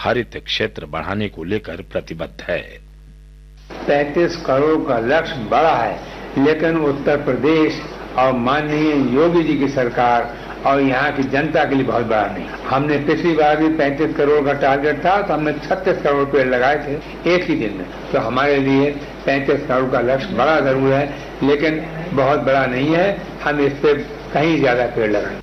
हरित क्षेत्र बढ़ाने को लेकर प्रतिबद्ध है। 35 करोड़ का लक्ष्य बड़ा है, लेकिन उत्तर प्रदेश और माननीय योगी जी की सरकार और यहाँ की जनता के लिए बहुत बड़ा नहीं। हमने पिछली बार भी 35 करोड़ का टारगेट था, तो हमने 36 करोड़ पेड़ लगाए थे एक ही दिन में। तो हमारे लिए 35 करोड़ का लक्ष्य बड़ा जरूर है, लेकिन बहुत बड़ा नहीं है। हम इससे कहीं ज्यादा पेड़ लगाएं।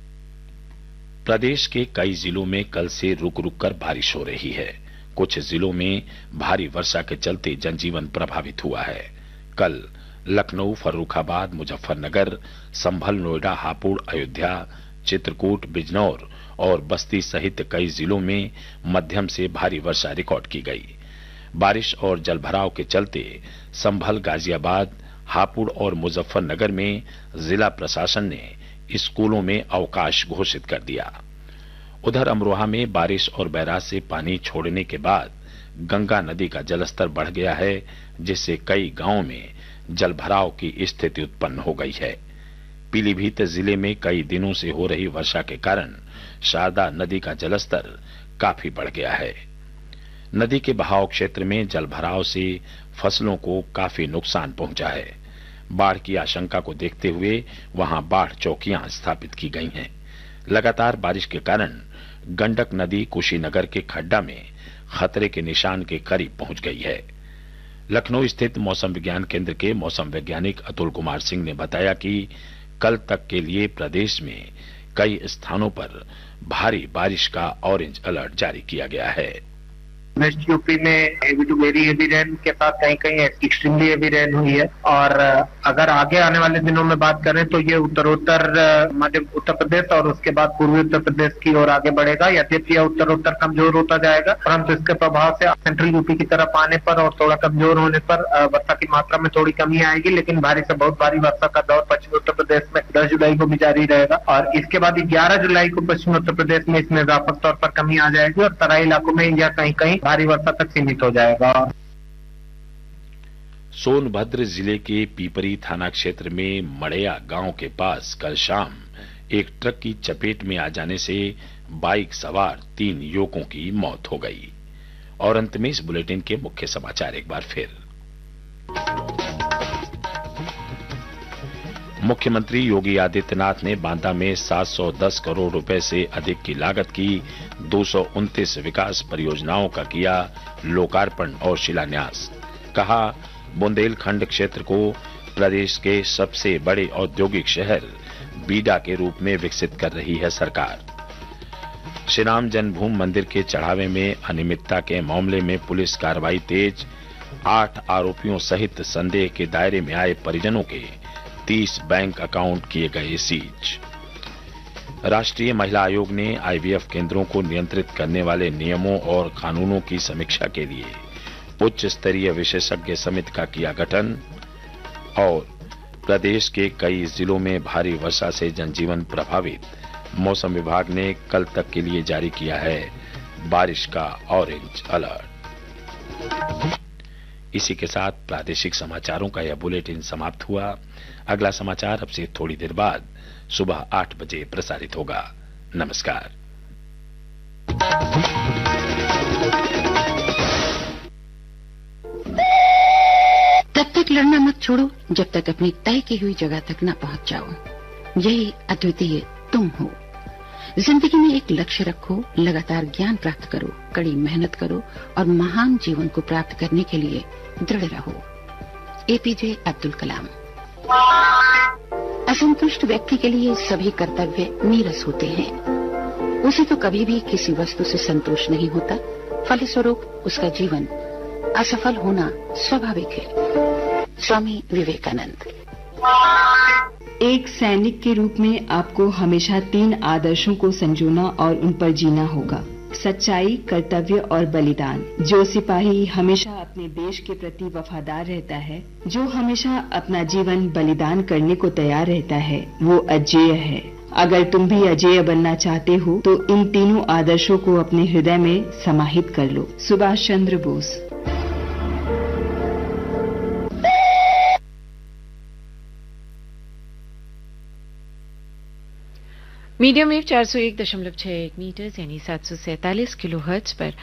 प्रदेश के कई जिलों में कल से रुक रुक कर बारिश हो रही है। कुछ जिलों में भारी वर्षा के चलते जनजीवन प्रभावित हुआ है। कल लखनऊ, फर्रुखाबाद, मुजफ्फरनगर, संभल, नोएडा, हापुड़, अयोध्या, चित्रकूट, बिजनौर और बस्ती सहित कई जिलों में मध्यम से भारी वर्षा रिकॉर्ड की गई। बारिश और जलभराव के चलते संभल, गाजियाबाद, हापुड़ और मुजफ्फरनगर में जिला प्रशासन ने स्कूलों में अवकाश घोषित कर दिया। उधर अमरोहा में बारिश और बैराज से पानी छोड़ने के बाद गंगा नदी का जलस्तर बढ़ गया है, जिससे कई गांवों में जलभराव की स्थिति उत्पन्न हो गई है। पीलीभीत जिले में कई दिनों से हो रही वर्षा के कारण शारदा नदी का जलस्तर काफी बढ़ गया है। नदी के बहाव क्षेत्र में जलभराव से फसलों को काफी नुकसान पहुंचा है। बाढ़ की आशंका को देखते हुए वहां बाढ़ चौकियां स्थापित की गई हैं। लगातार बारिश के कारण गंडक नदी कुशीनगर के खड्डा में खतरे के निशान के करीब पहुंच गई है। लखनऊ स्थित मौसम विज्ञान केंद्र के मौसम वैज्ञानिक अतुल कुमार सिंह ने बताया कि कल तक के लिए प्रदेश में कई स्थानों पर भारी बारिश का ऑरेंज अलर्ट जारी किया गया है। वेस्ट यूपी में heavy to very heavy rain के साथ कहीं कहीं एक्सट्रीमली हेवी रेन हुई है। और अगर आगे आने वाले दिनों में बात करें तो ये उत्तरोत्तर मध्य उत्तर प्रदेश और उसके बाद पूर्वी उत्तर प्रदेश की ओर आगे बढ़ेगा। यद्यपि यह उत्तरोत्तर कमजोर होता जाएगा, परंतु इसके प्रभाव से सेंट्रल यूपी की तरफ आने पर और थोड़ा कमजोर होने पर वर्षा की मात्रा में थोड़ी कमी आएगी। लेकिन भारी से बहुत भारी वर्षा का दौर पश्चिमी उत्तर प्रदेश में 10 जुलाई को भी जारी रहेगा और इसके बाद 11 जुलाई को पश्चिमी उत्तर प्रदेश में इसमें व्यापक तौर पर कमी आ जाएगी और तराई इलाकों में यह कहीं कहीं भारी वर्षा तक सीमित हो जाएगा। सोनभद्र जिले के पीपरी थाना क्षेत्र में मड़ैया गांव के पास कल शाम एक ट्रक की चपेट में आ जाने से बाइक सवार 3 युवकों की मौत हो गई। और अंत में इस बुलेटिन के मुख्य समाचार एक बार फिर। मुख्यमंत्री योगी आदित्यनाथ ने बांदा में 710 करोड़ रुपए से अधिक की लागत की 229 विकास परियोजनाओं का किया लोकार्पण और शिलान्यास। कहा, बुंदेलखंड क्षेत्र को प्रदेश के सबसे बड़े औद्योगिक शहर बीडा के रूप में विकसित कर रही है सरकार। श्री राम जन्मभूमि मंदिर के चढ़ावे में अनियमितता के मामले में पुलिस कार्रवाई तेज। 8 आरोपियों सहित संदेह के दायरे में आए परिजनों के 30 बैंक अकाउंट किए गए सीज। राष्ट्रीय महिला आयोग ने आईवीएफ केंद्रों को नियंत्रित करने वाले नियमों और कानूनों की समीक्षा के लिए उच्च स्तरीय विशेषज्ञ समिति का किया गठन। और प्रदेश के कई जिलों में भारी वर्षा से जनजीवन प्रभावित। मौसम विभाग ने कल तक के लिए जारी किया है बारिश का ऑरेंज अलर्ट। इसी के साथ प्रादेशिक समाचारों का यह बुलेटिन समाप्त हुआ। अगला समाचार अब से थोड़ी देर बाद सुबह 8 बजे प्रसारित होगा। नमस्कार। तब तक लड़ना मत छोड़ो जब तक अपनी तय की हुई जगह तक न पहुंच जाओ। यही अद्वितीय तुम हो। जिंदगी में एक लक्ष्य रखो, लगातार ज्ञान प्राप्त करो, कड़ी मेहनत करो और महान जीवन को प्राप्त करने के लिए दृढ़ रहो। एपीजे अब्दुल कलाम। असंतुष्ट व्यक्ति के लिए सभी कर्तव्य नीरस होते हैं। उसे तो कभी भी किसी वस्तु से संतोष नहीं होता, फलस्वरूप उसका जीवन असफल होना स्वाभाविक है। स्वामी विवेकानंद। एक सैनिक के रूप में आपको हमेशा 3 आदर्शों को संजोना और उन पर जीना होगा: सच्चाई, कर्तव्य और बलिदान। जो सिपाही हमेशा अपने देश के प्रति वफादार रहता है, जो हमेशा अपना जीवन बलिदान करने को तैयार रहता है, वो अजेय है। अगर तुम भी अजेय बनना चाहते हो तो इन तीनों आदर्शों को अपने हृदय में समाहित कर लो। Subhash Chandra Bose. Medium wave 401.61 metre यानी 747 किलोहर्ट्ज पर